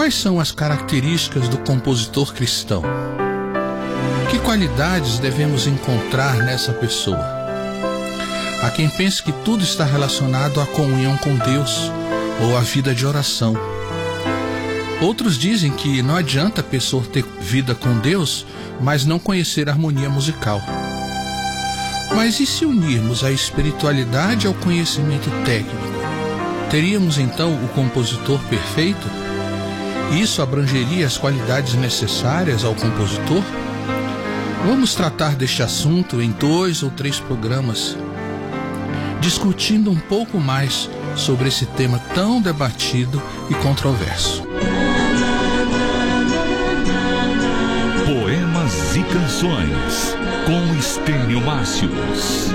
Quais são as características do compositor cristão? Que qualidades devemos encontrar nessa pessoa? Há quem pense que tudo está relacionado à comunhão com Deus ou à vida de oração. Outros dizem que não adianta a pessoa ter vida com Deus, mas não conhecer a harmonia musical. Mas e se unirmos a espiritualidade ao conhecimento técnico? Teríamos então o compositor perfeito? Isso abrangeria as qualidades necessárias ao compositor? Vamos tratar deste assunto em 2 ou 3 programas, discutindo um pouco mais sobre esse tema tão debatido e controverso. Poemas e canções, com Estênio Márcios.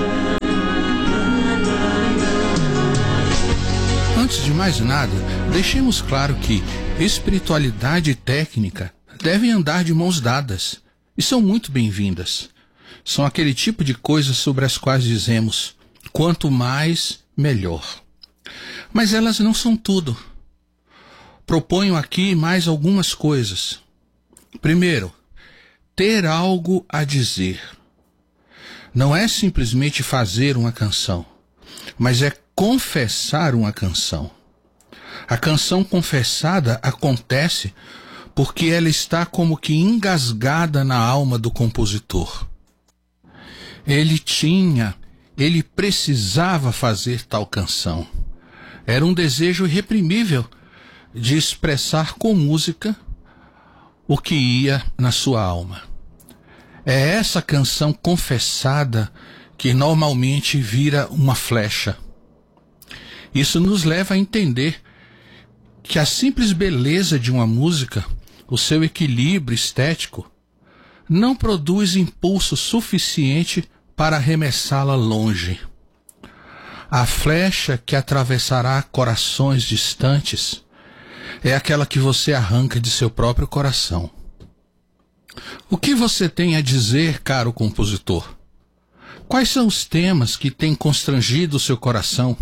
Antes de mais nada, deixemos claro que espiritualidade e técnica devem andar de mãos dadas e são muito bem-vindas. São aquele tipo de coisas sobre as quais dizemos, quanto mais, melhor. Mas elas não são tudo. Proponho aqui mais algumas coisas. Primeiro, ter algo a dizer. Não é simplesmente fazer uma canção, mas é confessar uma canção. A canção confessada acontece porque ela está como que engasgada na alma do compositor. Ele precisava fazer tal canção. Era um desejo irreprimível de expressar com música o que ia na sua alma. É essa canção confessada que normalmente vira uma flecha. Isso nos leva a entender que a simples beleza de uma música, o seu equilíbrio estético, não produz impulso suficiente para arremessá-la longe. A flecha que atravessará corações distantes é aquela que você arranca de seu próprio coração. O que você tem a dizer, caro compositor? Quais são os temas que têm constrangido o seu coração?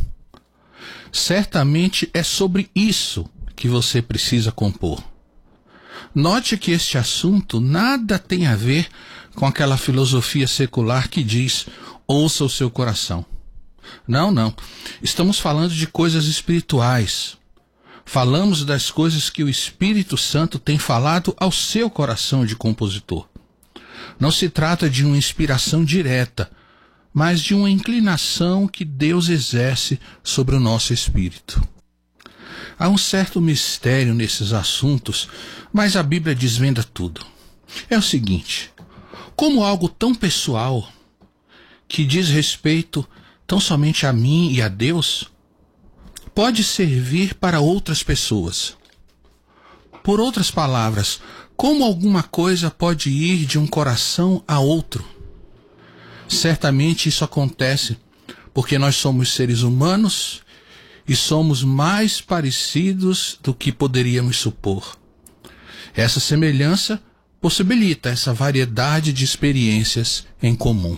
Certamente é sobre isso que você precisa compor. Note que este assunto nada tem a ver com aquela filosofia secular que diz, ouça o seu coração. Não. Estamos falando de coisas espirituais. Falamos das coisas que o Espírito Santo tem falado ao seu coração de compositor. Não se trata de uma inspiração direta, mas de uma inclinação que Deus exerce sobre o nosso espírito. Há um certo mistério nesses assuntos, mas a Bíblia desvenda tudo. É o seguinte, como algo tão pessoal, que diz respeito tão somente a mim e a Deus, pode servir para outras pessoas. Por outras palavras, como alguma coisa pode ir de um coração a outro? Certamente isso acontece porque nós somos seres humanos e somos mais parecidos do que poderíamos supor. Essa semelhança possibilita essa variedade de experiências em comum.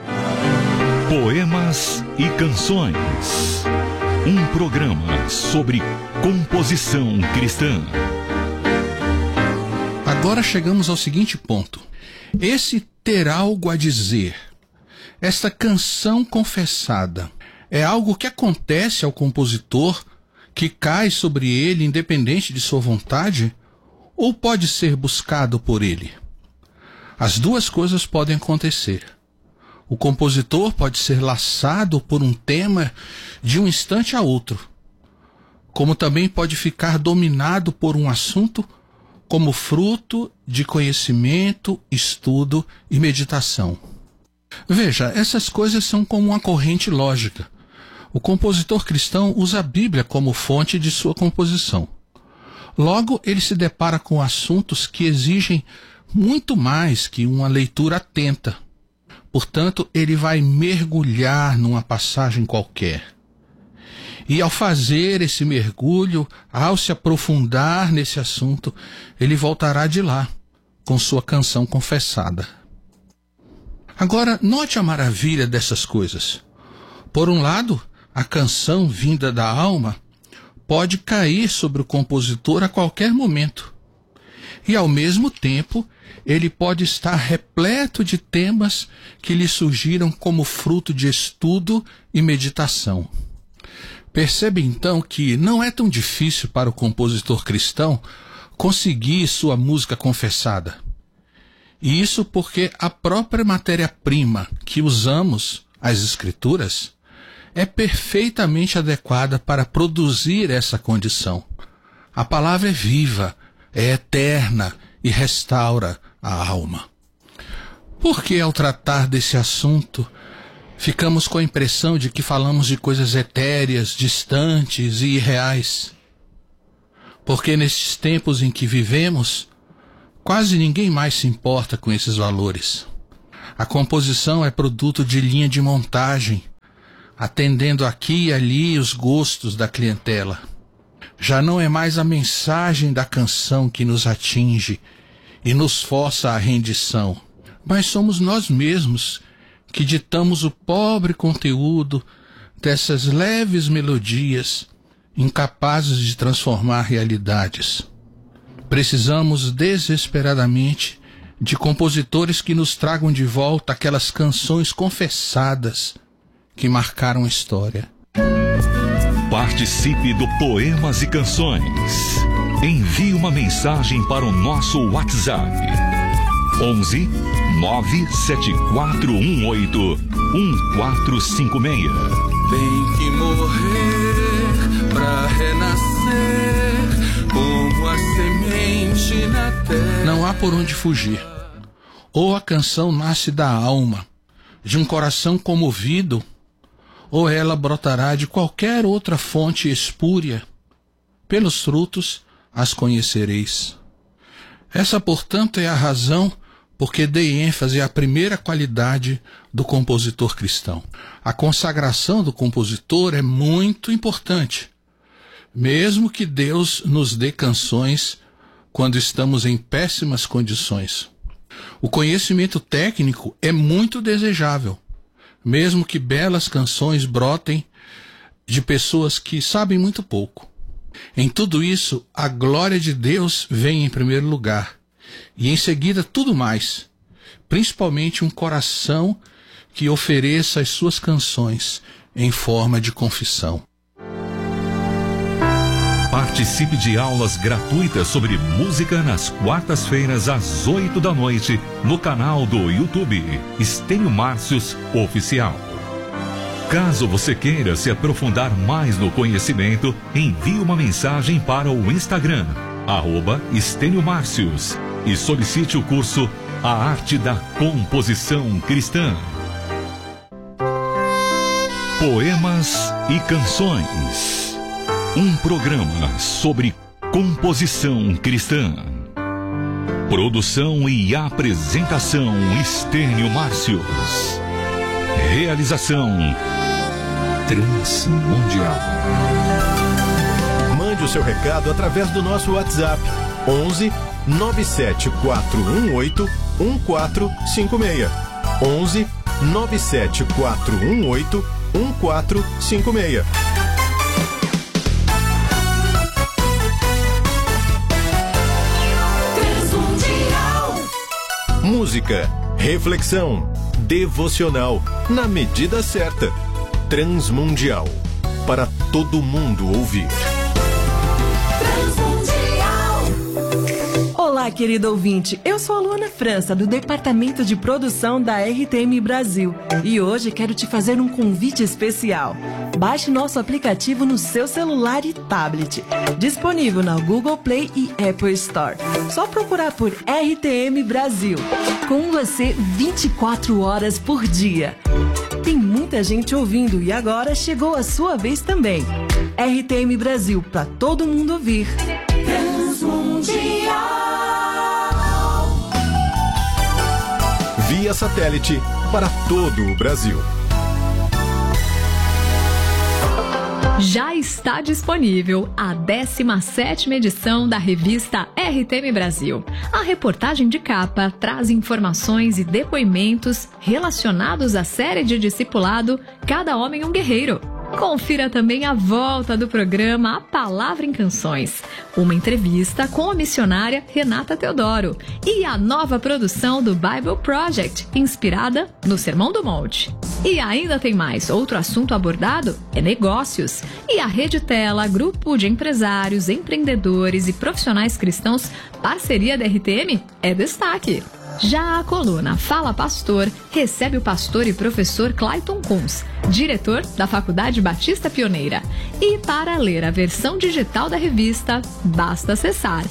Poemas e canções. Um programa sobre composição cristã. Agora chegamos ao seguinte ponto. Esse ter algo a dizer, esta canção confessada, é algo que acontece ao compositor, que cai sobre ele independente de sua vontade, ou pode ser buscado por ele? As duas coisas podem acontecer. O compositor pode ser laçado por um tema de um instante a outro, como também pode ficar dominado por um assunto como fruto de conhecimento, estudo e meditação. Veja, essas coisas são como uma corrente lógica. O compositor cristão usa a Bíblia como fonte de sua composição. Logo, ele se depara com assuntos que exigem muito mais que uma leitura atenta. Portanto, ele vai mergulhar numa passagem qualquer. E ao fazer esse mergulho, ao se aprofundar nesse assunto, ele voltará de lá, com sua canção confessada. Agora, note a maravilha dessas coisas. Por um lado, a canção vinda da alma pode cair sobre o compositor a qualquer momento. E, ao mesmo tempo, ele pode estar repleto de temas que lhe surgiram como fruto de estudo e meditação. Percebe, então, que não é tão difícil para o compositor cristão conseguir sua música confessada. E isso porque a própria matéria-prima que usamos, as Escrituras, é perfeitamente adequada para produzir essa condição. A palavra é viva, é eterna e restaura a alma. Por que, ao tratar desse assunto, ficamos com a impressão de que falamos de coisas etéreas, distantes e irreais? Porque nestes tempos em que vivemos, quase ninguém mais se importa com esses valores. A composição é produto de linha de montagem, atendendo aqui e ali os gostos da clientela. Já não é mais a mensagem da canção que nos atinge e nos força à rendição, mas somos nós mesmos que ditamos o pobre conteúdo dessas leves melodias incapazes de transformar realidades. Precisamos desesperadamente de compositores que nos tragam de volta aquelas canções confessadas que marcaram a história. Participe do Poemas e Canções. Envie uma mensagem para o nosso WhatsApp. 11 97418 1456. Tem que morrer pra renascer como a semente na terra. Não há por onde fugir. Ou a canção nasce da alma, de um coração comovido, ou ela brotará de qualquer outra fonte espúria. Pelos frutos as conhecereis. Essa, portanto, é a razão porque dei ênfase à primeira qualidade do compositor cristão. A consagração do compositor é muito importante, mesmo que Deus nos dê canções quando estamos em péssimas condições. O conhecimento técnico é muito desejável, mesmo que belas canções brotem de pessoas que sabem muito pouco. Em tudo isso, a glória de Deus vem em primeiro lugar, e em seguida tudo mais, principalmente um coração que ofereça as suas canções em forma de confissão. Participe de aulas gratuitas sobre música nas quartas-feiras às 8 da noite no canal do YouTube Estênio Márcios Oficial. Caso você queira se aprofundar mais no conhecimento, envie uma mensagem para o Instagram, @Estênio Márcios, e solicite o curso A Arte da Composição Cristã. Poemas e Canções. Um programa sobre composição cristã. Produção e apresentação Estênio Márcios. Realização Transmundial. Mande o seu recado através do nosso WhatsApp 11 97418 1456. 11 97418 1456. Música, reflexão, devocional, na medida certa. Transmundial, para todo mundo ouvir. Olá, querido ouvinte. Eu sou a Luana França, do Departamento de Produção da RTM Brasil. E hoje quero te fazer um convite especial. Baixe nosso aplicativo no seu celular e tablet. Disponível na Google Play e Apple Store. Só procurar por RTM Brasil. Com você 24 horas por dia. Tem muita gente ouvindo e agora chegou a sua vez também. RTM Brasil, para todo mundo ouvir. Transmundial. Via satélite para todo o Brasil. Já está disponível a 17ª edição da revista RTM Brasil. A reportagem de capa traz informações e depoimentos relacionados à série de discipulado Cada Homem um Guerreiro. Confira também a volta do programa A Palavra em Canções, uma entrevista com a missionária Renata Teodoro e a nova produção do Bible Project, inspirada no Sermão do Monte. E ainda tem mais. Outro assunto abordado é negócios. E a Rede Tela, grupo de empresários, empreendedores e profissionais cristãos, parceria da RTM, é destaque. Já a coluna Fala Pastor recebe o pastor e professor Clayton Kunz, diretor da Faculdade Batista Pioneira. E para ler a versão digital da revista, basta acessar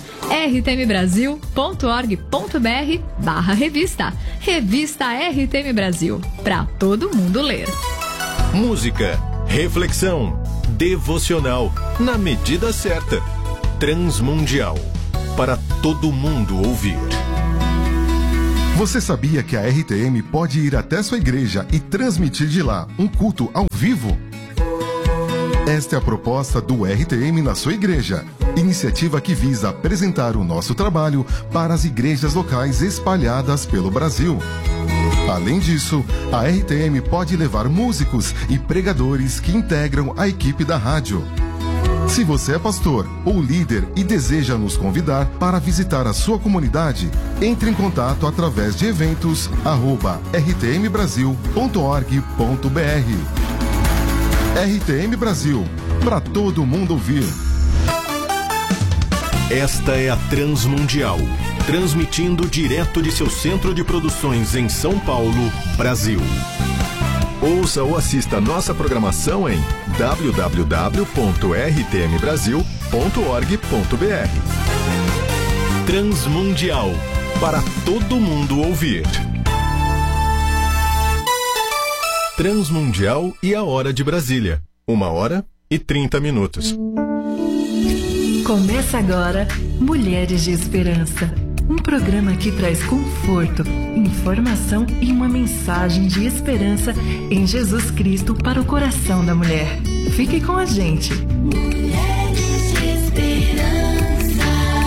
rtmbrasil.org.br/revista. Revista RTM Brasil, para todo mundo ler. Música, reflexão, devocional, na medida certa. Transmundial, para todo mundo ouvir. Você sabia que a RTM pode ir até sua igreja e transmitir de lá um culto ao vivo? Esta é a proposta do RTM na sua igreja, iniciativa que visa apresentar o nosso trabalho para as igrejas locais espalhadas pelo Brasil. Além disso, a RTM pode levar músicos e pregadores que integram a equipe da rádio. Se você é pastor ou líder e deseja nos convidar para visitar a sua comunidade, entre em contato através de eventos@rtmbrasil.org.br. RTM Brasil, para todo mundo ouvir. Esta é a Transmundial, transmitindo direto de seu centro de produções em São Paulo, Brasil. Ouça ou assista nossa programação em www.rtmbrasil.org.br. Transmundial, para todo mundo ouvir. Transmundial e a Hora de Brasília. 1h30. Começa agora Mulheres de Esperança. Um programa que traz conforto, informação e uma mensagem de esperança em Jesus Cristo para o coração da mulher. Fique com a gente. Mulheres de Esperança.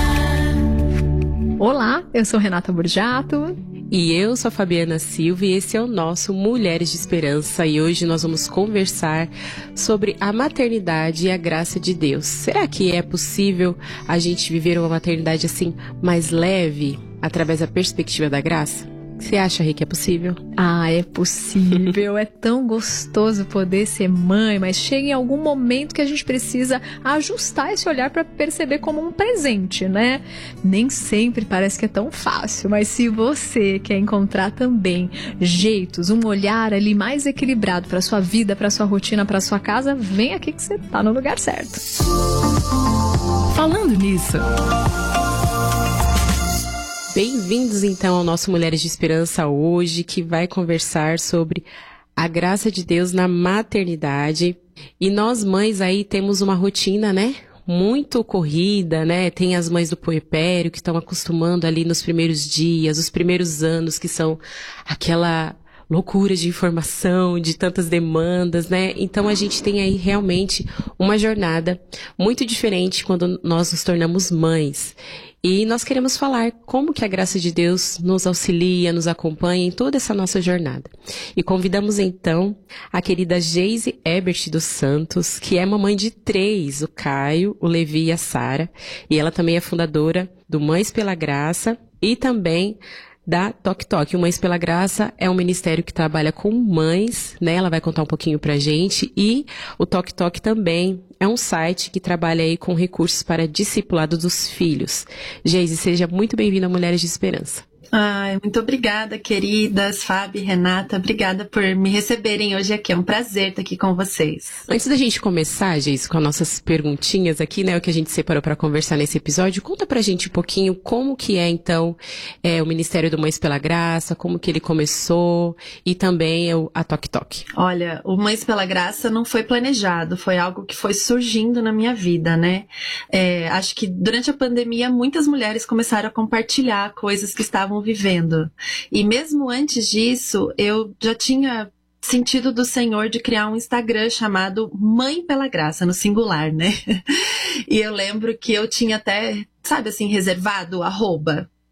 Olá, eu sou Renata Burjato. E eu sou a Fabiana Silva e esse é o nosso Mulheres de Esperança e hoje nós vamos conversar sobre a maternidade e a graça de Deus. Será que é possível a gente viver uma maternidade assim mais leve através da perspectiva da graça? Você acha, Rê, que é possível? Ah, é possível. É tão gostoso poder ser mãe, mas chega em algum momento que a gente precisa ajustar esse olhar para perceber como um presente, né? Nem sempre parece que é tão fácil, mas se você quer encontrar também jeitos, um olhar ali mais equilibrado para sua vida, para sua rotina, para sua casa, vem aqui que você tá no lugar certo. Falando nisso... Bem-vindos então ao nosso Mulheres de Esperança hoje, que vai conversar sobre a graça de Deus na maternidade. E nós mães aí temos uma rotina, né? Muito corrida, né? Tem as mães do puerpério que estão acostumando ali nos primeiros dias, os primeiros anos, que são aquela loucura de informação, de tantas demandas, né? Então a gente tem aí realmente uma jornada muito diferente quando nós nos tornamos mães. E nós queremos falar como que a graça de Deus nos auxilia, nos acompanha em toda essa nossa jornada. E convidamos então a querida Geise Ebert dos Santos, que é mamãe de 3, o Caio, o Levi e a Sara. E ela também é fundadora do Mães pela Graça e também da Toque Toque. O Mães pela Graça é um ministério que trabalha com mães, né? Ela vai contar um pouquinho pra gente. E o Toque Toque também é um site que trabalha aí com recursos para discipulado dos filhos. Geise, seja muito bem-vinda a Mulheres de Esperança. Ai, muito obrigada, queridas, Fábio e Renata. Obrigada por me receberem hoje aqui. É um prazer estar aqui com vocês. Antes da gente começar, Geise, com as nossas perguntinhas aqui, né, o que a gente separou para conversar nesse episódio, conta pra gente um pouquinho como que é, então, o Ministério do Mães pela Graça, como que ele começou e também a Toque Toque. Olha, o Mães pela Graça não foi planejado, foi algo que foi surgindo na minha vida, né? Acho que durante a pandemia muitas mulheres começaram a compartilhar coisas que estavam vivendo. E mesmo antes disso, eu já tinha sentido do Senhor de criar um Instagram chamado Mãe pela Graça, no singular, né? E eu lembro que eu tinha até, sabe assim, reservado @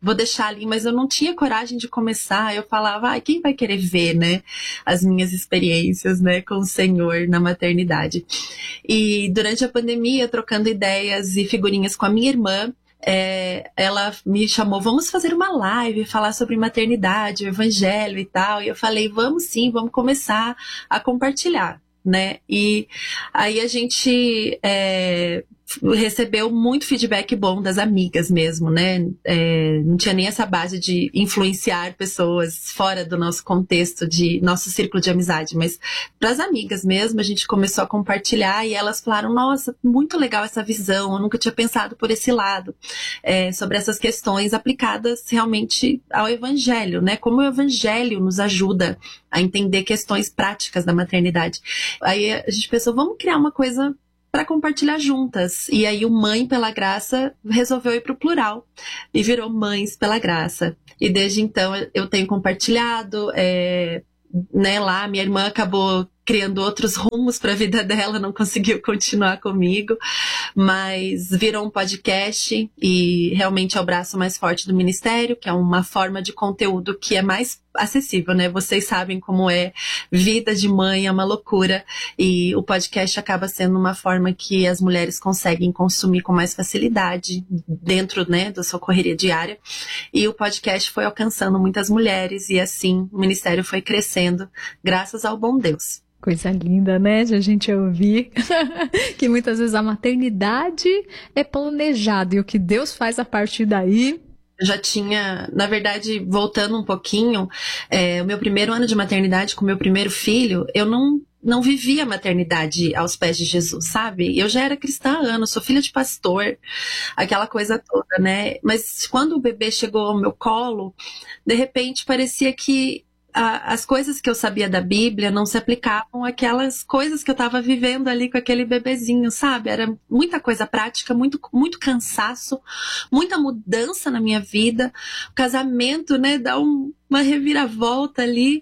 vou deixar ali, mas eu não tinha coragem de começar. Eu falava, quem vai querer ver, né, as minhas experiências, né, com o Senhor na maternidade. E durante a pandemia, trocando ideias e figurinhas com a minha irmã, ela me chamou, vamos fazer uma live, falar sobre maternidade, o evangelho e tal. E eu falei, vamos sim, vamos começar a compartilhar, né? E aí a gente recebeu muito feedback bom das amigas mesmo, né? Não tinha nem essa base de influenciar pessoas fora do nosso contexto, de nosso círculo de amizade, mas para as amigas mesmo, a gente começou a compartilhar e elas falaram, nossa, muito legal essa visão, eu nunca tinha pensado por esse lado, sobre essas questões aplicadas realmente ao evangelho, né? Como o evangelho nos ajuda a entender questões práticas da maternidade. Aí a gente pensou, vamos criar uma coisa para compartilhar juntas. E aí o Mãe pela Graça resolveu ir para o plural e virou Mães pela Graça. E desde então eu tenho compartilhado, né, lá minha irmã acabou criando outros rumos para a vida dela, não conseguiu continuar comigo, mas virou um podcast e realmente é o braço mais forte do ministério, que é uma forma de conteúdo que é mais acessível, né? Vocês sabem como é, vida de mãe é uma loucura e o podcast acaba sendo uma forma que as mulheres conseguem consumir com mais facilidade dentro, né, da sua correria diária, e o podcast foi alcançando muitas mulheres e assim o ministério foi crescendo graças ao bom Deus. Coisa linda, né, de a gente ouvir que muitas vezes a maternidade é planejada e o que Deus faz a partir daí. Eu já tinha, na verdade, voltando um pouquinho, o meu primeiro ano de maternidade com o meu primeiro filho, eu não vivia a maternidade aos pés de Jesus, sabe? Eu já era cristã há anos, sou filha de pastor, aquela coisa toda, né? Mas quando o bebê chegou ao meu colo, de repente parecia que as coisas que eu sabia da Bíblia não se aplicavam àquelas coisas que eu estava vivendo ali com aquele bebezinho, sabe? Era muita coisa prática, muito, muito cansaço, muita mudança na minha vida. O casamento, né, dá uma reviravolta ali.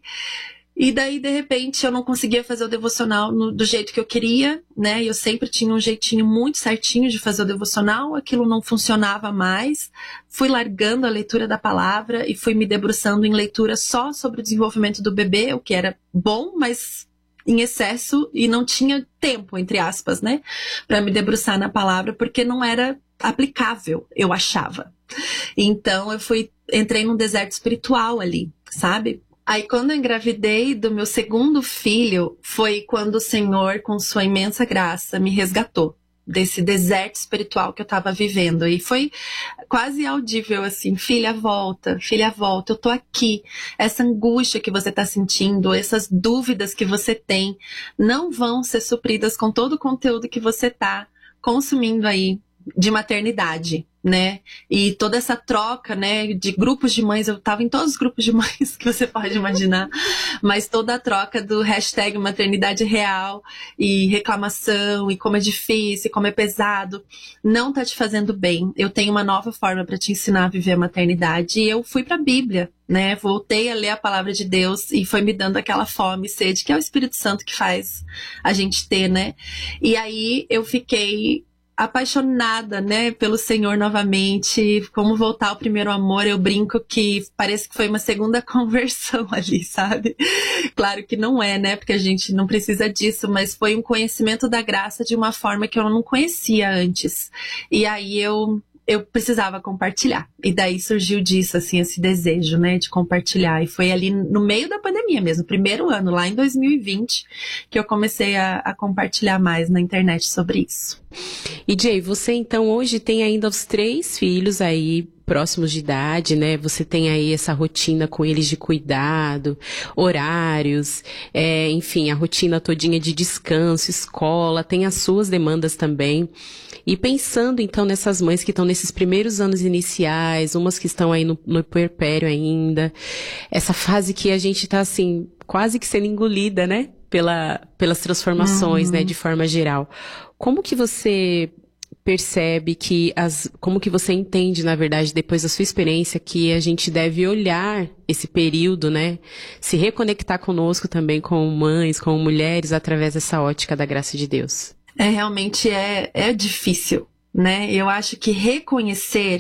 E daí, de repente, eu não conseguia fazer o devocional do jeito que eu queria, né? Eu sempre tinha um jeitinho muito certinho de fazer o devocional, aquilo não funcionava mais. Fui largando a leitura da palavra e fui me debruçando em leitura só sobre o desenvolvimento do bebê, o que era bom, mas em excesso, e não tinha tempo, entre aspas, né? Para me debruçar na palavra, porque não era aplicável, eu achava. Então, entrei num deserto espiritual ali, sabe? Aí quando eu engravidei do meu segundo filho, foi quando o Senhor, com sua imensa graça, me resgatou desse deserto espiritual que eu estava vivendo. E foi quase audível assim, filha, volta, eu tô aqui. Essa angústia que você está sentindo, essas dúvidas que você tem, não vão ser supridas com todo o conteúdo que você está consumindo aí de maternidade, né? E toda essa troca, né, de grupos de mães, eu tava em todos os grupos de mães que você pode imaginar, mas toda a troca do hashtag maternidade real e reclamação e como é difícil, como é pesado, não tá te fazendo bem. Eu tenho uma nova forma para te ensinar a viver a maternidade e eu fui pra Bíblia, né? Voltei a ler a palavra de Deus e foi me dando aquela fome e sede que é o Espírito Santo que faz a gente ter, né? E aí eu fiquei apaixonada, né, pelo Senhor novamente, como voltar ao primeiro amor. Eu brinco que parece que foi uma segunda conversão ali, sabe? Claro que não é, né, porque a gente não precisa disso, mas foi um conhecimento da graça de uma forma que eu não conhecia antes. E aí eu precisava compartilhar. E daí surgiu disso, assim, esse desejo, né, de compartilhar. E foi ali no meio da pandemia mesmo, primeiro ano, lá em 2020, que eu comecei a compartilhar mais na internet sobre isso. E Jay, você então hoje tem ainda os 3 filhos aí próximos de idade, né? Você tem aí essa rotina com eles de cuidado, horários, enfim, a rotina todinha de descanso, escola, tem as suas demandas também. E pensando então nessas mães que estão nesses primeiros anos iniciais, umas que estão aí no puerpério ainda, essa fase que a gente tá assim, quase que sendo engolida, né? Pelas transformações, né? De forma geral. Como que você percebe como que você entende, na verdade, depois da sua experiência, que a gente deve olhar esse período, né? Se reconectar conosco também, com mães, com mulheres, através dessa ótica da graça de Deus? Realmente é difícil, né? Eu acho que reconhecer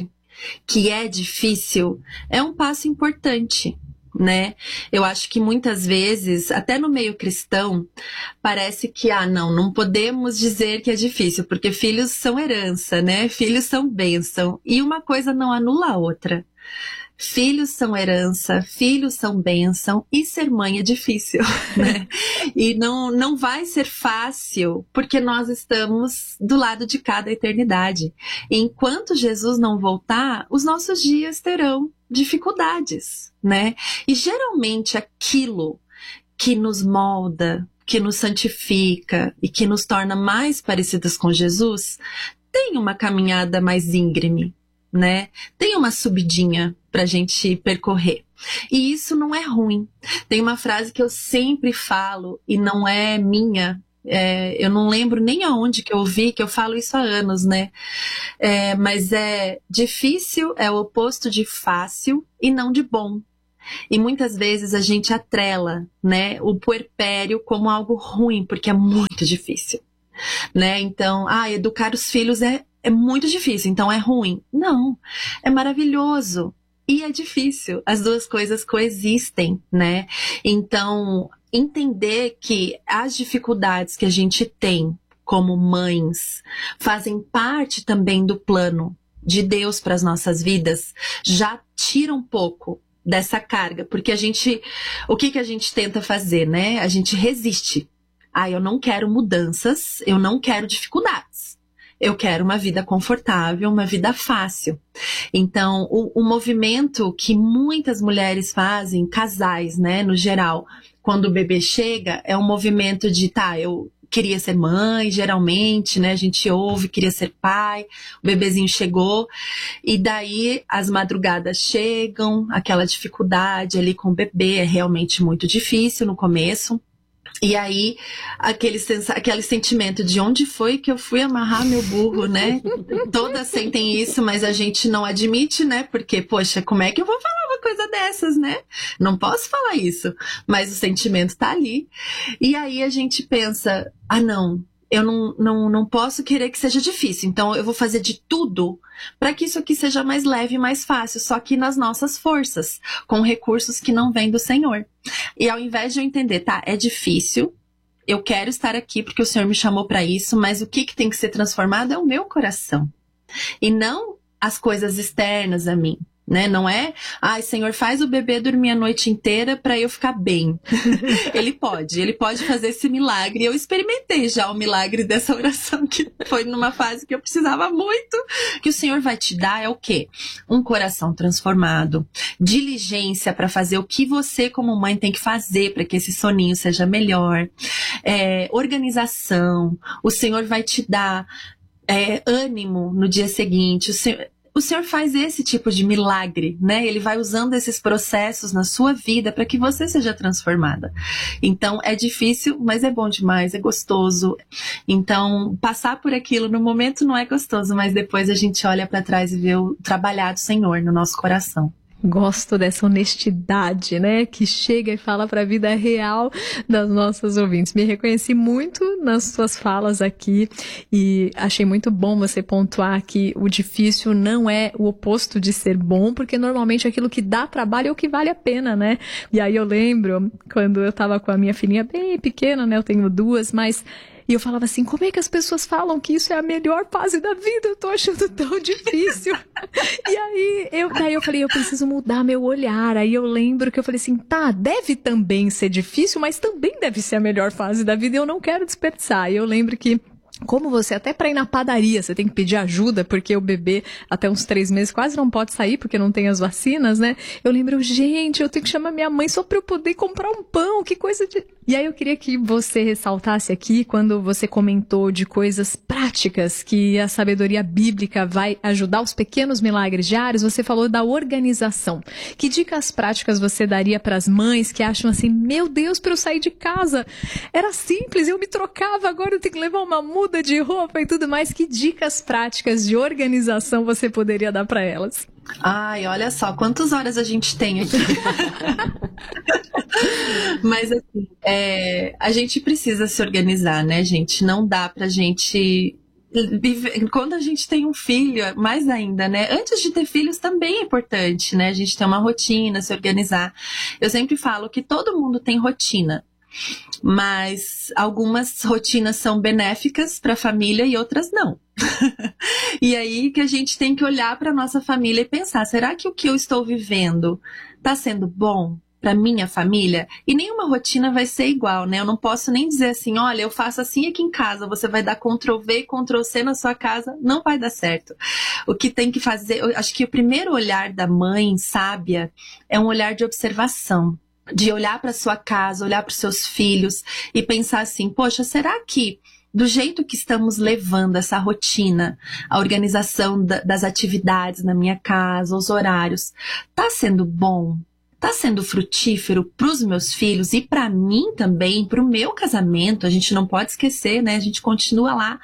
que é difícil, é um passo importante, né? Eu acho que muitas vezes, até no meio cristão, parece que, não podemos dizer que é difícil, porque filhos são herança, né? Filhos são bênção, e uma coisa não anula a outra. Filhos são herança, filhos são bênção, e ser mãe é difícil, né? E não vai ser fácil, porque nós estamos do lado de cada eternidade. E enquanto Jesus não voltar, os nossos dias terão dificuldades, né? E geralmente aquilo que nos molda, que nos santifica e que nos torna mais parecidas com Jesus, tem uma caminhada mais íngreme, né? Tem uma subidinha pra gente percorrer. E isso não é ruim. Tem uma frase que eu sempre falo e não é minha. Eu não lembro nem aonde que eu ouvi, que eu falo isso há anos, né? Mas difícil é o oposto de fácil e não de bom. E muitas vezes a gente atrela, né, o puerpério como algo ruim, porque é muito difícil, né? Então, educar os filhos é muito difícil, então é ruim. Não, é maravilhoso e é difícil. As duas coisas coexistem, né? Então, entender que as dificuldades que a gente tem como mães fazem parte também do plano de Deus para as nossas vidas, já tira um pouco dessa carga, porque o que a gente tenta fazer, né? A gente resiste. Eu não quero mudanças, eu não quero dificuldades. Eu quero uma vida confortável, uma vida fácil. Então, o movimento que muitas mulheres fazem, casais, né, no geral, quando o bebê chega, é um movimento de, eu queria ser mãe, geralmente, né, a gente ouve, queria ser pai, o bebezinho chegou, e daí as madrugadas chegam, aquela dificuldade ali com o bebê, é realmente muito difícil no começo. E aí, aquele sentimento de onde foi que eu fui amarrar meu burro, né? Todas sentem isso, mas a gente não admite, né? Porque, poxa, como é que eu vou falar uma coisa dessas, né? Não posso falar isso. Mas o sentimento tá ali. E aí a gente pensa, eu não posso querer que seja difícil. Então eu vou fazer de tudo para que isso aqui seja mais leve e mais fácil, só que nas nossas forças, com recursos que não vêm do Senhor. E ao invés de eu entender, é difícil, eu quero estar aqui porque o Senhor me chamou para isso, mas o que tem que ser transformado é o meu coração. E não as coisas externas a mim. Né? Não é, Senhor, faz o bebê dormir a noite inteira para eu ficar bem. Ele pode fazer esse milagre. Eu experimentei já o milagre dessa oração, que foi numa fase que eu precisava muito. Que o Senhor vai te dar é o quê? Um coração transformado, diligência para fazer o que você como mãe tem que fazer para que esse soninho seja melhor, organização. O Senhor vai te dar ânimo no dia seguinte. O Senhor faz esse tipo de milagre, né? Ele vai usando esses processos na sua vida para que você seja transformada. Então, é difícil, mas é bom demais, é gostoso. Então, passar por aquilo no momento não é gostoso, mas depois a gente olha para trás e vê o trabalhar do Senhor no nosso coração. Gosto dessa honestidade, né? Que chega e fala para a vida real das nossas ouvintes. Me reconheci muito nas suas falas aqui e achei muito bom você pontuar que o difícil não é o oposto de ser bom, porque normalmente aquilo que dá trabalho é o que vale a pena, né? E aí eu lembro quando eu tava com a minha filhinha bem pequena, né? Eu tenho 2, mas... E eu falava assim, como é que as pessoas falam que isso é a melhor fase da vida? Eu tô achando tão difícil. E aí, daí eu falei, eu preciso mudar meu olhar. Aí eu lembro que eu falei assim, deve também ser difícil, mas também deve ser a melhor fase da vida e eu não quero desperdiçar. E eu lembro que, como você, até para ir na padaria, você tem que pedir ajuda, porque o bebê até uns 3 meses quase não pode sair, porque não tem as vacinas, né? Eu lembro, gente, eu tenho que chamar minha mãe só para eu poder comprar um pão, que coisa de... E aí eu queria que você ressaltasse aqui, quando você comentou de coisas práticas, que a sabedoria bíblica vai ajudar os pequenos milagres diários, você falou da organização. Que dicas práticas você daria para as mães que acham assim, meu Deus, para eu sair de casa, era simples, eu me trocava, agora eu tenho que levar uma muda de roupa e tudo mais. Que dicas práticas de organização você poderia dar para elas? Olha só, quantas horas a gente tem aqui. Mas assim, a gente precisa se organizar, né, gente? Não dá pra gente quando a gente tem um filho, mais ainda, né? Antes de ter filhos também é importante, né? A gente ter uma rotina, se organizar. Eu sempre falo que todo mundo tem rotina, mas algumas rotinas são benéficas para a família e outras não. E aí que a gente tem que olhar para nossa família e pensar, será que o que eu estou vivendo está sendo bom para minha família? E nenhuma rotina vai ser igual, né? Eu não posso nem dizer assim, olha, eu faço assim aqui em casa, você vai dar Ctrl+V e Ctrl+C na sua casa, não vai dar certo. O que tem que fazer, eu acho que o primeiro olhar da mãe sábia é um olhar de observação, de olhar para sua casa, olhar para os seus filhos e pensar assim, poxa, será que do jeito que estamos levando essa rotina, a organização das atividades na minha casa, os horários, tá sendo bom? Tá sendo frutífero para os meus filhos e para mim também, para o meu casamento? A gente não pode esquecer, né? A gente continua lá.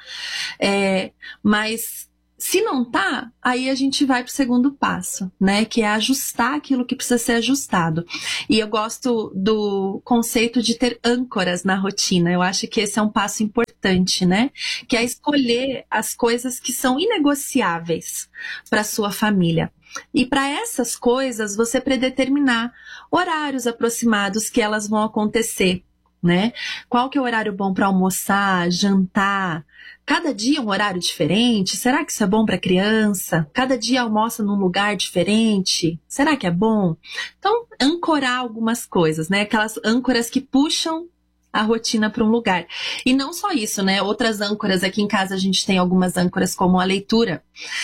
Mas se não tá, aí a gente vai para o segundo passo, né? Que é ajustar aquilo que precisa ser ajustado. E eu gosto do conceito de ter âncoras na rotina. Eu acho que esse é um passo importante, né? Que é escolher as coisas que são inegociáveis para sua família. E para essas coisas, você predeterminar horários aproximados que elas vão acontecer, né? Qual que é o horário bom para almoçar, jantar? Cada dia um horário diferente? Será que isso é bom para criança? Cada dia almoça num lugar diferente? Será que é bom? Então, ancorar algumas coisas, né? Aquelas âncoras que puxam a rotina para um lugar. E não só isso, né? Outras âncoras, aqui em casa a gente tem algumas âncoras como a leitura.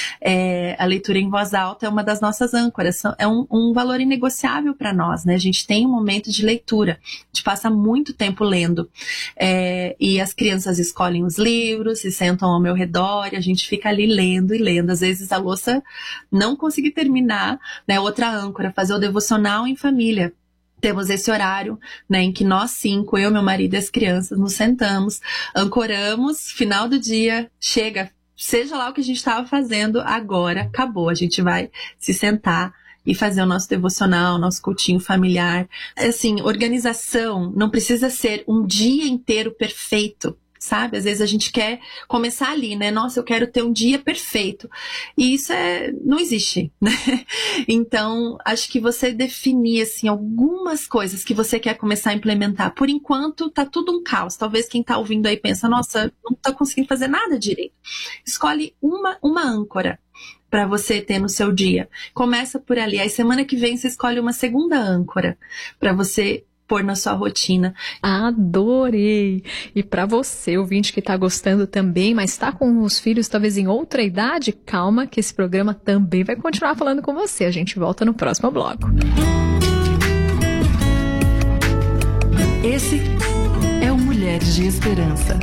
A leitura em voz alta é uma das nossas âncoras. É um valor inegociável para nós, né? A gente tem um momento de leitura. A gente passa muito tempo lendo. E as crianças escolhem os livros, se sentam ao meu redor e a gente fica ali lendo e lendo. Às vezes a louça não consegue terminar, né? Outra âncora, fazer o devocional em família. Temos esse horário, né, em que nós 5, eu, meu marido e as crianças, nos sentamos, ancoramos, final do dia, chega, seja lá o que a gente estava fazendo, agora acabou, a gente vai se sentar e fazer o nosso devocional, nosso cultinho familiar. Assim, organização não precisa ser um dia inteiro perfeito, sabe? Às vezes a gente quer começar ali, né? Nossa, eu quero ter um dia perfeito. E isso não existe, né? Então, acho que você definir, assim, algumas coisas que você quer começar a implementar. Por enquanto, tá tudo um caos. Talvez quem tá ouvindo aí pensa, nossa, não tá conseguindo fazer nada direito. Escolhe uma âncora para você ter no seu dia. Começa por ali. Aí, semana que vem, você escolhe uma segunda âncora para você pôr na sua rotina. Adorei! E para você, ouvinte que tá gostando também, mas está com os filhos talvez em outra idade, calma que esse programa também vai continuar falando com você. A gente volta no próximo bloco. Esse é o Mulheres de Esperança.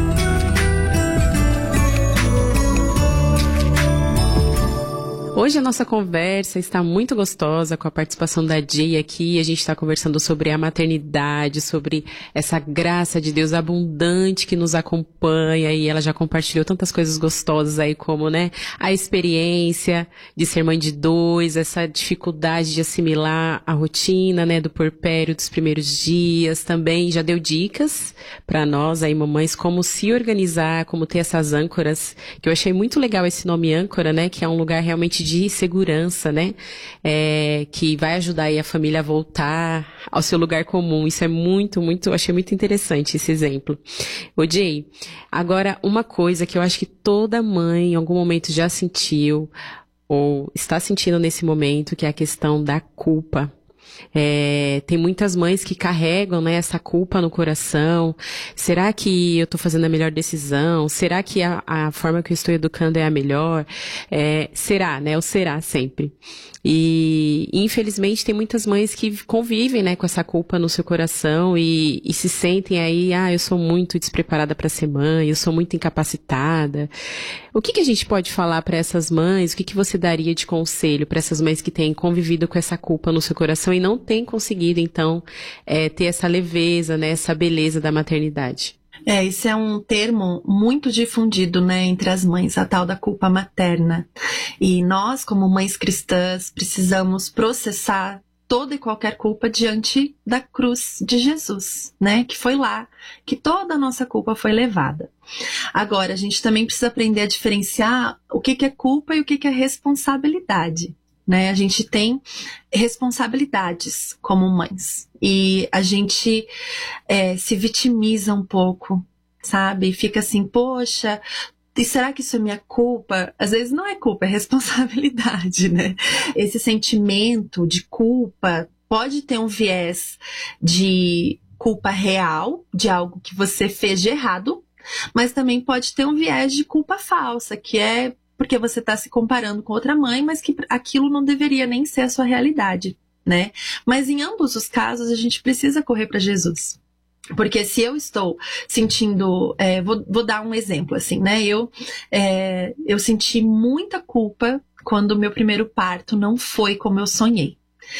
Hoje a nossa conversa está muito gostosa com a participação da Jay aqui. A gente está conversando sobre a maternidade, sobre essa graça de Deus abundante que nos acompanha, e ela já compartilhou tantas coisas gostosas aí como, né, a experiência de ser mãe de 2, essa dificuldade de assimilar a rotina, né, do puerpério dos primeiros dias. Também já deu dicas para nós aí, mamães, como se organizar, como ter essas âncoras, que eu achei muito legal esse nome âncora, né, que é um lugar realmente de segurança, né? Que vai ajudar aí a família a voltar ao seu lugar comum. Isso é achei muito interessante esse exemplo. Ô Jay, agora uma coisa que eu acho que toda mãe em algum momento já sentiu ou está sentindo nesse momento, que é a questão da culpa. Tem muitas mães que carregam, né, essa culpa no coração. Será que eu estou fazendo a melhor decisão? Será que a forma que eu estou educando é a melhor? Será, né? Ou será sempre. E infelizmente tem muitas mães que convivem, né, com essa culpa no seu coração e se sentem aí, eu sou muito despreparada para ser mãe, eu sou muito incapacitada. O que a gente pode falar para essas mães? O que você daria de conselho para essas mães que têm convivido com essa culpa no seu coração e não têm conseguido, então, ter essa leveza, né, essa beleza da maternidade? Isso é um termo muito difundido, né, entre as mães, a tal da culpa materna. E nós, como mães cristãs, precisamos processar toda e qualquer culpa diante da cruz de Jesus, né? Que foi lá que toda a nossa culpa foi levada. Agora, a gente também precisa aprender a diferenciar o que é culpa e o que é responsabilidade, né? A gente tem responsabilidades como mães e a gente se vitimiza um pouco, sabe? Fica assim, poxa, e será que isso é minha culpa? Às vezes não é culpa, é responsabilidade, né? Esse sentimento de culpa pode ter um viés de culpa real, de algo que você fez de errado, mas também pode ter um viés de culpa falsa, que é porque você está se comparando com outra mãe, mas que aquilo não deveria nem ser a sua realidade, né? Mas em ambos os casos a gente precisa correr para Jesus. Porque se eu estou sentindo, vou dar um exemplo assim, né? Eu senti muita culpa quando o meu primeiro parto não foi como eu sonhei.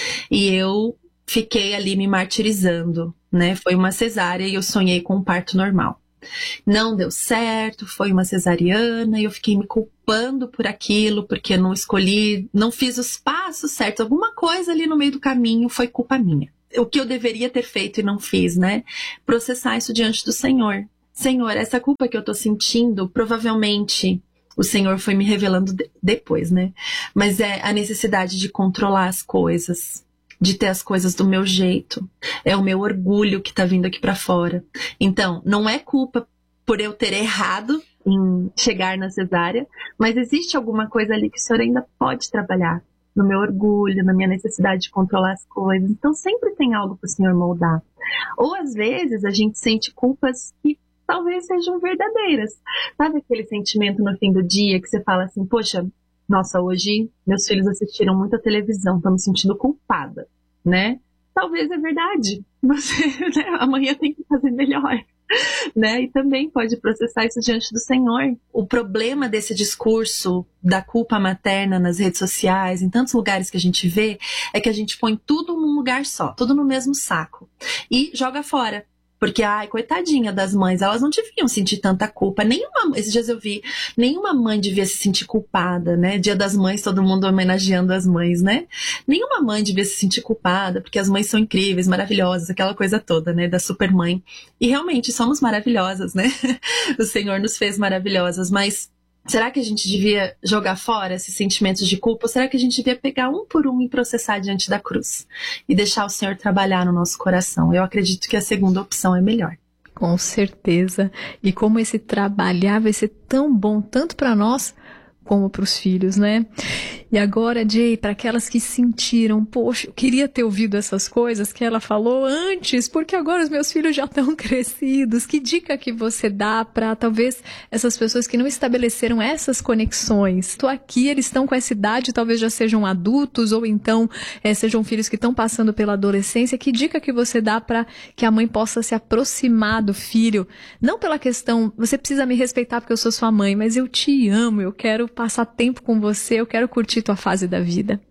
E eu fiquei ali me martirizando, né? Foi uma cesárea e eu sonhei com um parto normal. Não deu certo, foi uma cesariana e eu fiquei me culpando por aquilo, porque eu não escolhi, não fiz os passos certos. Alguma coisa ali no meio do caminho foi culpa minha. O que eu deveria ter feito e não fiz, né? Processar isso diante do Senhor. Senhor, essa culpa que eu tô sentindo, provavelmente o Senhor foi me revelando depois, né? Mas é a necessidade de controlar as coisas, de ter as coisas do meu jeito. É o meu orgulho que tá vindo aqui pra fora. Então, não é culpa por eu ter errado em chegar na cesárea, mas existe alguma coisa ali que o Senhor ainda pode trabalhar. No meu orgulho, na minha necessidade de controlar as coisas. Então sempre tem algo para o Senhor moldar. Ou às vezes a gente sente culpas que talvez sejam verdadeiras. Sabe aquele sentimento no fim do dia que você fala assim, poxa, nossa, hoje meus filhos assistiram muita televisão, tô me sentindo culpada, né? Talvez é verdade. Você, né, amanhã tem que fazer melhor. Né? E também pode processar isso diante do Senhor. O problema desse discurso da culpa materna nas redes sociais, em tantos lugares que a gente vê, é que a gente põe tudo num lugar só, tudo no mesmo saco e joga fora. Porque, ai, coitadinha das mães, elas não deviam sentir tanta culpa. Esses dias eu vi, nenhuma mãe devia se sentir culpada, né? Dia das Mães, todo mundo homenageando as mães, né? Nenhuma mãe devia se sentir culpada, porque as mães são incríveis, maravilhosas, aquela coisa toda, né? Da super mãe. E realmente, somos maravilhosas, né? O Senhor nos fez maravilhosas, mas será que a gente devia jogar fora esses sentimentos de culpa? Ou será que a gente devia pegar um por um e processar diante da cruz? E deixar o Senhor trabalhar no nosso coração? Eu acredito que a segunda opção é melhor. Com certeza. E como esse trabalhar vai ser tão bom, tanto para nós como para os filhos, né? E agora, Jay, para aquelas que sentiram, poxa, eu queria ter ouvido essas coisas que ela falou antes, porque agora os meus filhos já estão crescidos. Que dica que você dá para talvez essas pessoas que não estabeleceram essas conexões? Estou aqui, eles estão com essa idade, talvez já sejam adultos ou então sejam filhos que estão passando pela adolescência. Que dica que você dá para que a mãe possa se aproximar do filho? Não pela questão, você precisa me respeitar porque eu sou sua mãe, mas eu te amo, eu quero passar tempo com você, eu quero curtir tua fase da vida.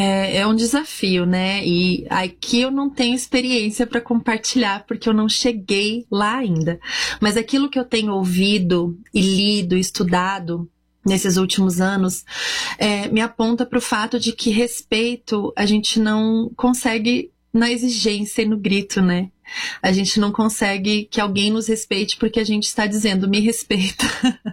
É um desafio, né? E aqui eu não tenho experiência para compartilhar, porque eu não cheguei lá ainda. Mas aquilo que eu tenho ouvido e lido, estudado nesses últimos anos, me aponta para o fato de que respeito a gente não consegue na exigência e no grito, né? A gente não consegue que alguém nos respeite porque a gente está dizendo, me respeita,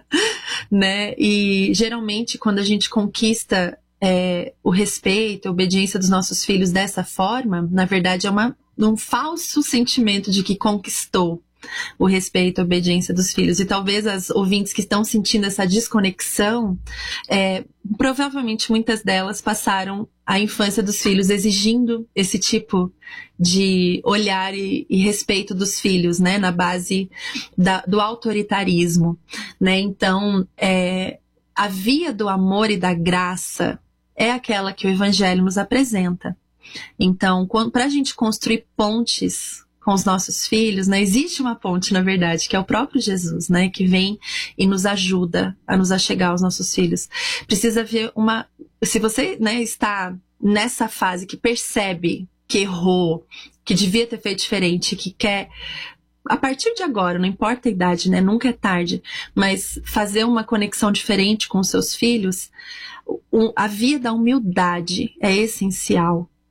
né? E geralmente quando a gente conquista o respeito, a obediência dos nossos filhos dessa forma, na verdade é um falso sentimento de que conquistou o respeito, a obediência dos filhos. E talvez as ouvintes que estão sentindo essa desconexão, provavelmente muitas delas passaram a infância dos filhos exigindo esse tipo de olhar e respeito dos filhos, né, na base do autoritarismo, né? Então, a via do amor e da graça é aquela que o Evangelho nos apresenta. Então, para a gente construir pontes com os nossos filhos, né, existe uma ponte, na verdade, que é o próprio Jesus, né, que vem e nos ajuda a nos achegar aos nossos filhos. Precisa haver se você, né, está nessa fase que percebe que errou, que devia ter feito diferente, que quer, a partir de agora, não importa a idade, né, nunca é tarde, mas fazer uma conexão diferente com os seus filhos, a via da humildade é essencial.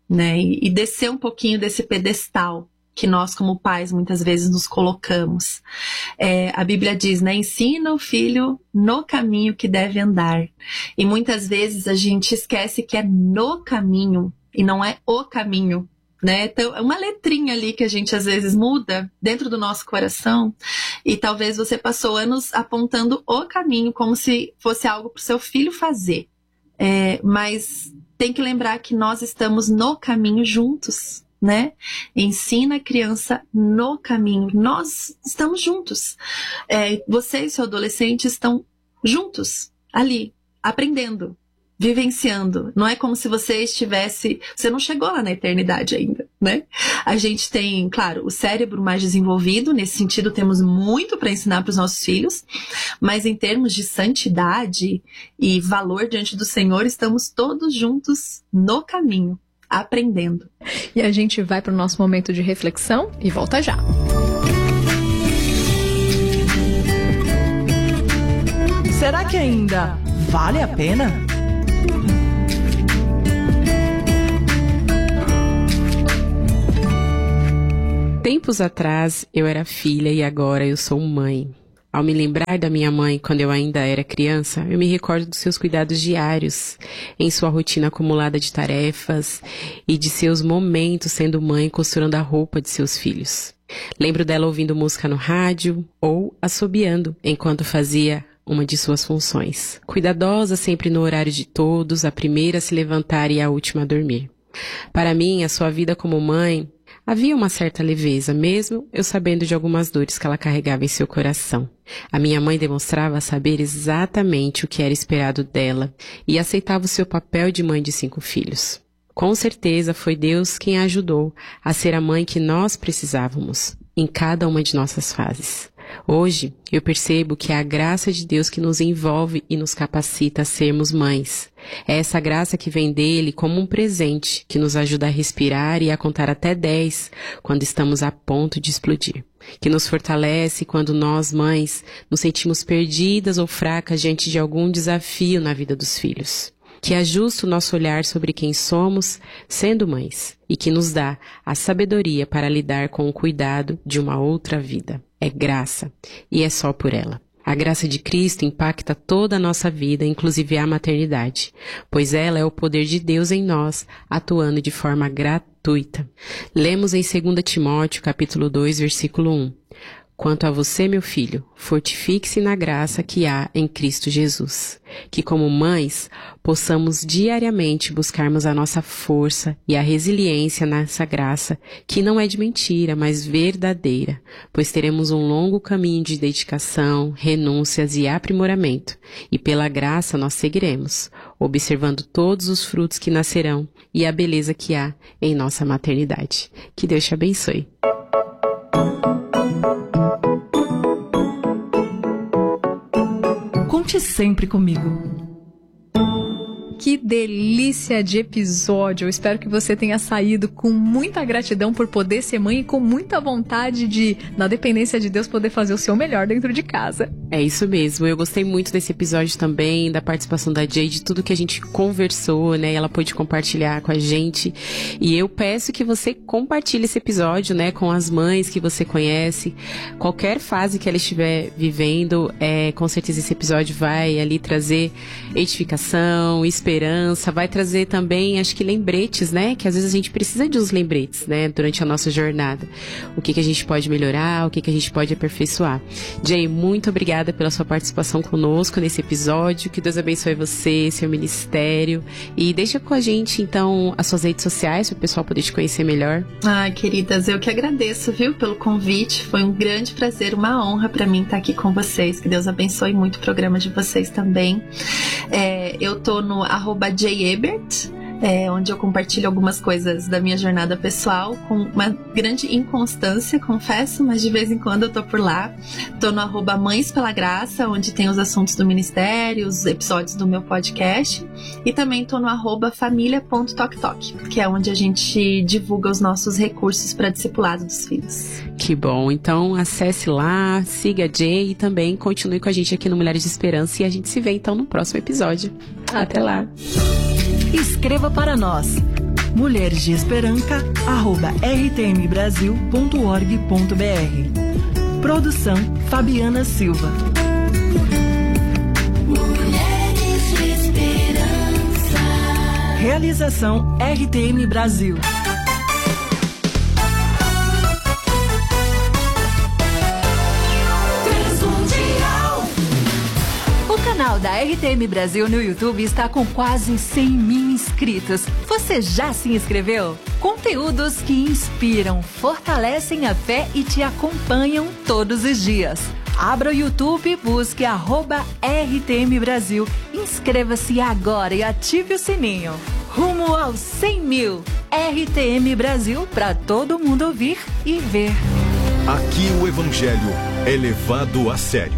né? E descer um pouquinho desse pedestal que nós, como pais, muitas vezes nos colocamos. A Bíblia diz, né? Ensina o filho no caminho que deve andar. E muitas vezes a gente esquece que é no caminho e não é o caminho, né? Então, é uma letrinha ali que a gente às vezes muda dentro do nosso coração, e talvez você passou anos apontando o caminho como se fosse algo para o seu filho fazer. Mas tem que lembrar que nós estamos no caminho juntos, né? Ensina a criança no caminho. Nós estamos juntos. Você e seu adolescente estão juntos, ali, aprendendo, vivenciando. Não é como se você não chegou lá na eternidade ainda, né? A gente tem, claro, o cérebro mais desenvolvido, nesse sentido temos muito para ensinar para os nossos filhos, mas em termos de santidade e valor diante do Senhor, estamos todos juntos no caminho, aprendendo. E a gente vai para o nosso momento de reflexão e volta já. Será que ainda vale a pena? Tempos atrás eu era filha e agora eu sou mãe. Ao me lembrar da minha mãe quando eu ainda era criança, eu me recordo dos seus cuidados diários, em sua rotina acumulada de tarefas e de seus momentos sendo mãe costurando a roupa de seus filhos. Lembro dela ouvindo música no rádio ou assobiando enquanto fazia uma de suas funções. Cuidadosa sempre no horário de todos, a primeira a se levantar e a última a dormir. Para mim, a sua vida como mãe havia uma certa leveza, mesmo eu sabendo de algumas dores que ela carregava em seu coração. A minha mãe demonstrava saber exatamente o que era esperado dela e aceitava o seu papel de mãe de 5 filhos. Com certeza foi Deus quem a ajudou a ser a mãe que nós precisávamos em cada uma de nossas fases. Hoje, eu percebo que é a graça de Deus que nos envolve e nos capacita a sermos mães. É essa graça que vem dele como um presente que nos ajuda a respirar e a contar até 10 quando estamos a ponto de explodir. Que nos fortalece quando nós, mães, nos sentimos perdidas ou fracas diante de algum desafio na vida dos filhos. Que ajusta o nosso olhar sobre quem somos sendo mães e que nos dá a sabedoria para lidar com o cuidado de uma outra vida. É graça, e é só por ela. A graça de Cristo impacta toda a nossa vida, inclusive a maternidade, pois ela é o poder de Deus em nós, atuando de forma gratuita. Lemos em 2 Timóteo, capítulo 2, versículo 1. Quanto a você, meu filho, fortifique-se na graça que há em Cristo Jesus. Que como mães, possamos diariamente buscarmos a nossa força e a resiliência nessa graça, que não é de mentira, mas verdadeira, pois teremos um longo caminho de dedicação, renúncias e aprimoramento, e pela graça nós seguiremos, observando todos os frutos que nascerão e a beleza que há em nossa maternidade. Que Deus te abençoe. Conte sempre comigo. Que delícia de episódio! Eu espero que você tenha saído com muita gratidão por poder ser mãe e com muita vontade de, na dependência de Deus, poder fazer o seu melhor dentro de casa. É isso mesmo. Eu gostei muito desse episódio também, da participação da Jay, de tudo que a gente conversou, né? Ela pôde compartilhar com a gente. E eu peço que você compartilhe esse episódio, né? Com as mães que você conhece. Qualquer fase que ela estiver vivendo, com certeza esse episódio vai ali trazer edificação, esperança, vai trazer também, acho que lembretes, né? Que às vezes a gente precisa de uns lembretes, né? Durante a nossa jornada. O que a gente pode melhorar, o que a gente pode aperfeiçoar. Jay, muito obrigada pela sua participação conosco nesse episódio. Que Deus abençoe você, seu ministério. E deixa com a gente, então, as suas redes sociais, para o pessoal poder te conhecer melhor. Ai, queridas, eu que agradeço, viu, pelo convite. Foi um grande prazer, uma honra para mim estar aqui com vocês. Que Deus abençoe muito o programa de vocês também. Eu tô no @jayebert, onde eu compartilho algumas coisas da minha jornada pessoal, com uma grande inconstância, confesso, mas de vez em quando eu tô por lá. Tô no @Mães pela Graça, onde tem os assuntos do ministério, os episódios do meu podcast, e também tô no @família.toktok, que é onde a gente divulga os nossos recursos para discipulado dos filhos. Que bom, então acesse lá, siga a Jay e também continue com a gente aqui no Mulheres de Esperança, e a gente se vê então no próximo episódio. Até lá! Escreva para nós. mulheresdeesperanca@rtmbrasil.org.br. Produção Fabiana Silva. Mulheres de Esperança. Realização RTM Brasil. O canal da RTM Brasil no YouTube está com quase 100.000 inscritos. Você já se inscreveu? Conteúdos que inspiram, fortalecem a fé e te acompanham todos os dias. Abra o YouTube, busque @RTM Brasil, inscreva-se agora e ative o sininho. Rumo aos 100.000. RTM Brasil, para todo mundo ouvir e ver. Aqui o Evangelho é levado a sério.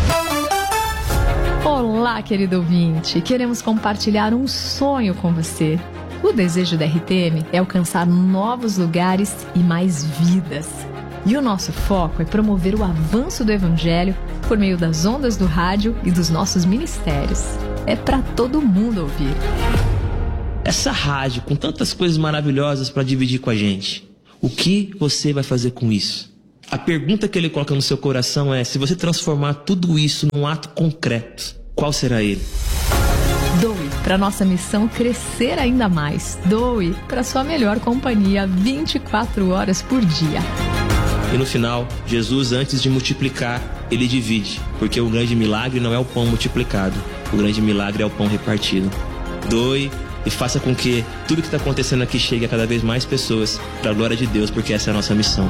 Olá, querido ouvinte. Queremos compartilhar um sonho com você. O desejo da RTM é alcançar novos lugares e mais vidas. E o nosso foco é promover o avanço do Evangelho por meio das ondas do rádio e dos nossos ministérios. É para todo mundo ouvir. Essa rádio com tantas coisas maravilhosas para dividir com a gente, o que você vai fazer com isso? A pergunta que ele coloca no seu coração é: se você transformar tudo isso num ato concreto, qual será ele? Doe para nossa missão crescer ainda mais. Doe para sua melhor companhia 24 horas por dia. E no final, Jesus, antes de multiplicar, ele divide, porque o grande milagre não é o pão multiplicado, o grande milagre é o pão repartido. Doe e faça com que tudo que está acontecendo aqui chegue a cada vez mais pessoas, para a glória de Deus, porque essa é a nossa missão.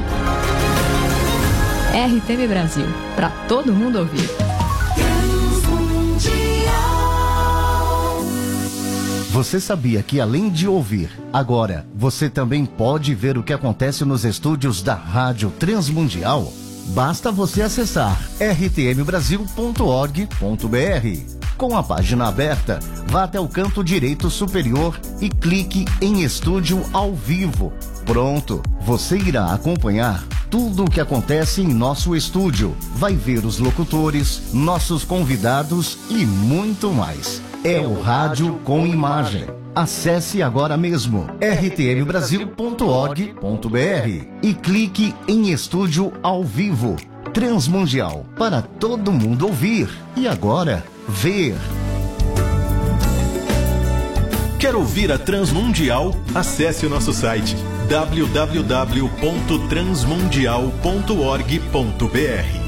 RTM Brasil, para todo mundo ouvir. Você sabia que além de ouvir, agora você também pode ver o que acontece nos estúdios da Rádio Transmundial? Basta você acessar rtmbrasil.org.br. Com a página aberta, vá até o canto direito superior e clique em Estúdio ao Vivo. Pronto, você irá acompanhar tudo o que acontece em nosso estúdio. Vai ver os locutores, nossos convidados e muito mais. É o rádio com imagem. Acesse agora mesmo rtmbrasil.org.br e clique em Estúdio ao Vivo. Transmundial, para todo mundo ouvir e agora ver. Quer ouvir a Transmundial? Acesse o nosso site www.transmundial.org.br.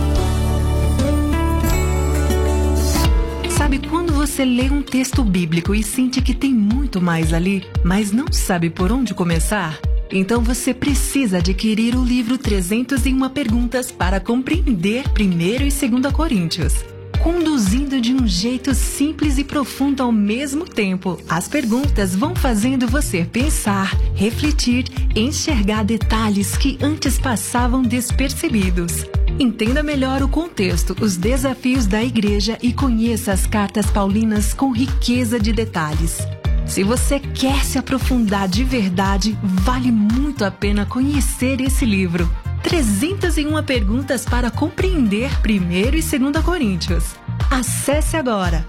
Sabe quando você lê um texto bíblico e sente que tem muito mais ali, mas não sabe por onde começar? Então você precisa adquirir o livro 301 Perguntas para compreender 1º e 2º Coríntios. Conduzindo de um jeito simples e profundo ao mesmo tempo, as perguntas vão fazendo você pensar, refletir, enxergar detalhes que antes passavam despercebidos. Entenda melhor o contexto, os desafios da igreja e conheça as cartas paulinas com riqueza de detalhes. Se você quer se aprofundar de verdade, vale muito a pena conhecer esse livro. 301 Perguntas para compreender 1º e 2º Coríntios. Acesse agora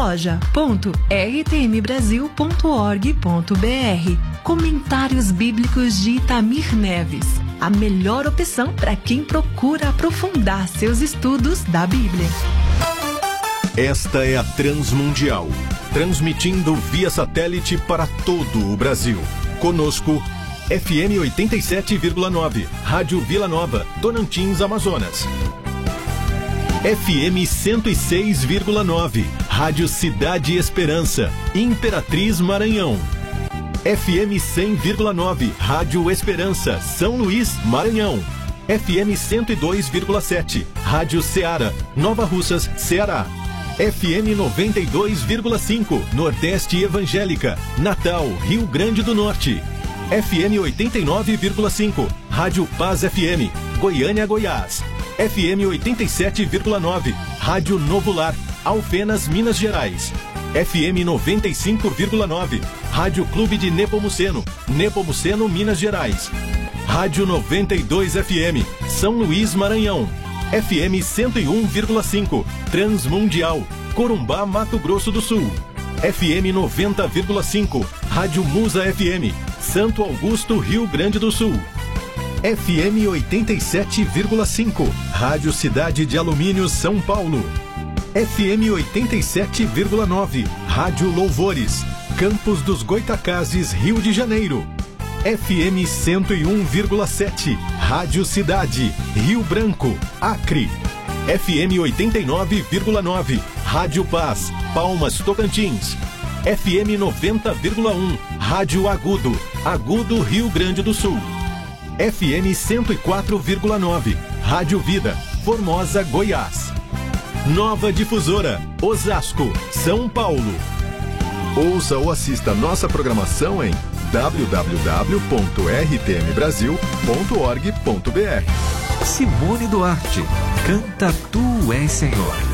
loja.rtmbrasil.org.br. Comentários Bíblicos de Itamir Neves. A melhor opção para quem procura aprofundar seus estudos da Bíblia. Esta é a Transmundial, transmitindo via satélite para todo o Brasil. Conosco, FM 87,9, Rádio Vila Nova, Tocantins, Amazonas. FM 106,9, Rádio Cidade Esperança, Imperatriz, Maranhão. FM 100,9, Rádio Esperança, São Luís, Maranhão. FM 102,7, Rádio Ceará, Nova Russas, Ceará. FM 92,5, Nordeste Evangélica, Natal, Rio Grande do Norte. FM 89,5, Rádio Paz FM, Goiânia, Goiás. FM 87,9, Rádio Novo Lar, Alfenas, Minas Gerais. FM 95,9, Rádio Clube de Nepomuceno, Nepomuceno, Minas Gerais. Rádio 92 FM, São Luís, Maranhão. FM 101,5, Transmundial, Corumbá, Mato Grosso do Sul. FM 90,5, Rádio Musa FM, Santo Augusto, Rio Grande do Sul. FM 87,5, Rádio Cidade de Alumínio, São Paulo. FM 87,9, Rádio Louvores, Campos dos Goitacazes, Rio de Janeiro. FM 101,7, Rádio Cidade, Rio Branco, Acre. FM 89,9, Rádio Paz, Palmas, Tocantins. FM 90,1, Rádio Agudo, Agudo, Rio Grande do Sul. FM 104,9, Rádio Vida, Formosa, Goiás. Nova Difusora, Osasco, São Paulo. Ouça ou assista nossa programação em www.rtmbrasil.org.br. Simone Duarte, canta Tu és Senhor.